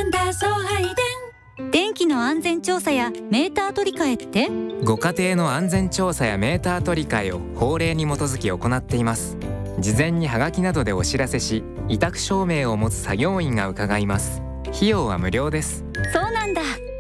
ンダー送配電。 電気の安全調査やメーター取り替えって？ ご家庭の安全調査やメーター取り替えを法令に基づき行っています。事前にハガキなどでお知らせし、委託証明を持つ作業員が伺います。費用は無料です。 そうなんだ。